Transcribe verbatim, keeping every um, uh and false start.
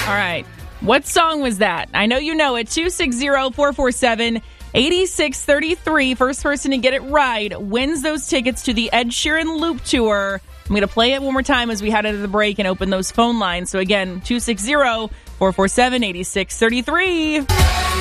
All right. What song was that? I know you know it. two six zero, four four seven, eight six three three. First person to get it right wins those tickets to the Ed Sheeran Loop Tour. I'm going to play it one more time as we head into the break and open those phone lines. So again, two six zero, four four seven, eight six three three.